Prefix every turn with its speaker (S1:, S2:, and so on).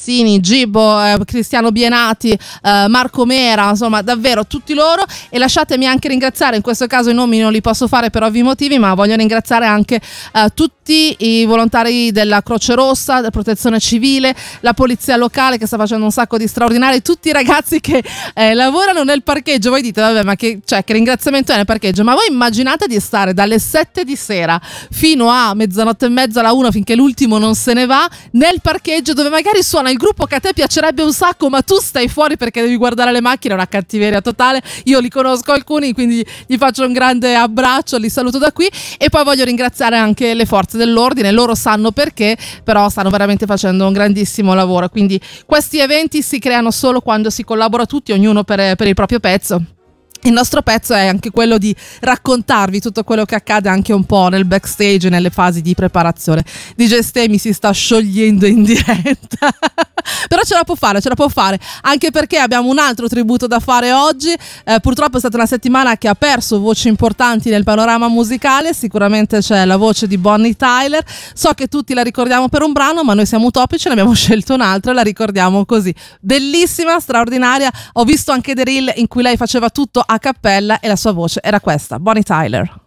S1: Mazzini, Gibbo, Cristiano Bienati, Marco Mera, insomma davvero tutti loro. E lasciatemi anche ringraziare, in questo caso i nomi non li posso fare per ovvi motivi, ma voglio ringraziare anche tutti i volontari della Croce Rossa, della Protezione Civile, la polizia locale che sta facendo un sacco di straordinari, tutti i ragazzi che lavorano nel parcheggio. Voi dite vabbè, ma che ringraziamento è nel parcheggio? Ma voi immaginate di stare dalle 7 di sera fino a mezzanotte e mezza, alla 1, finché l'ultimo non se ne va, nel parcheggio dove magari suona il gruppo che a te piacerebbe un sacco, ma tu stai fuori perché devi guardare le macchine. È una cattiveria totale. Io li conosco alcuni, quindi gli faccio un grande abbraccio, li saluto da qui. E poi voglio ringraziare anche le forze dell'ordine, loro sanno perché, però stanno veramente facendo un grandissimo lavoro. Quindi questi eventi si creano solo quando si collabora tutti, ognuno per il proprio pezzo. Il nostro pezzo è anche quello di raccontarvi tutto quello che accade anche un po' nel backstage, nelle fasi di preparazione. DJ Stay mi si sta sciogliendo in diretta però ce la può fare, anche perché abbiamo un altro tributo da fare oggi. Purtroppo è stata una settimana che ha perso voci importanti nel panorama musicale. Sicuramente c'è la voce di Bonnie Tyler, so che tutti la ricordiamo per un brano, ma noi siamo utopici, ne abbiamo scelto un'altra e la ricordiamo così. Bellissima, straordinaria. Ho visto anche dei reel in cui lei faceva tutto a cappella e la sua voce era questa, Bonnie Tyler.